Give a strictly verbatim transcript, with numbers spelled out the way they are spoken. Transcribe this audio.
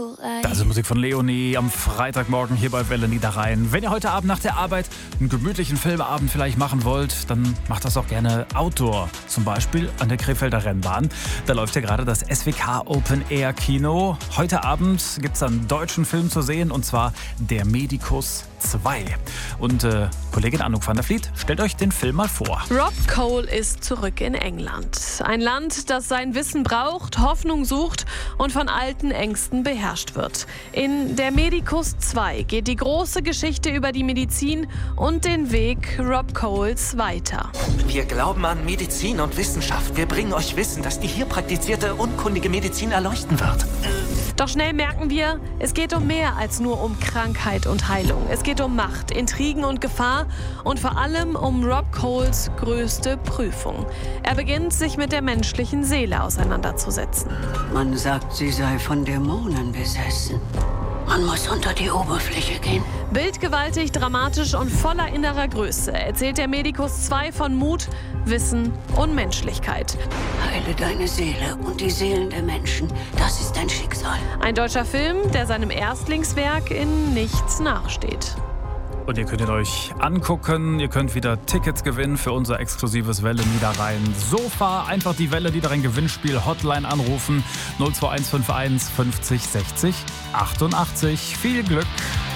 Das ist Musik von Leonie am Freitagmorgen hier bei Welle Niederrhein. Wenn ihr heute Abend nach der Arbeit einen gemütlichen Filmabend vielleicht machen wollt, dann macht das auch gerne outdoor. Zum Beispiel an der Krefelder Rennbahn. Da läuft ja gerade das S W K Open Air Kino. Heute Abend gibt es einen deutschen Film zu sehen, und zwar Der Medikus zwei. Und äh, Kollegin Anouk van der Vliet stellt euch den Film mal vor. Rob Cole ist zurück in England. Ein Land, das sein Wissen braucht, Hoffnung sucht und von alten Ängsten beherrscht wird. In Der Medikus zwei geht die große Geschichte über die Medizin und den Weg Rob Coles weiter. Wir glauben an Medizin und Wissenschaft. Wir bringen euch Wissen, das die hier praktizierte, unkundige Medizin erleuchten wird. Doch schnell merken wir, es geht um mehr als nur um Krankheit und Heilung. Es geht um Macht, Intrigen und Gefahr und vor allem um Rob Coles größte Prüfung. Er beginnt, sich mit der menschlichen Seele auseinanderzusetzen. Man sagt, sie sei von Dämonen besessen. Man muss unter die Oberfläche gehen. Bildgewaltig, dramatisch und voller innerer Größe erzählt Der Medikus zwei von Mut, Wissen und Menschlichkeit. Heile deine Seele und die Seelen der Menschen. Das ist dein Schicksal. Ein deutscher Film, der seinem Erstlingswerk in nichts nachsteht. Und ihr könnt ihn euch angucken. Ihr könnt wieder Tickets gewinnen für unser exklusives Welle Niederrhein Sofa. Einfach die Welle Niederrhein Gewinnspiel Hotline anrufen. null zwei eins fünf eins fünfzig sechzig achtundachtzig. Viel Glück!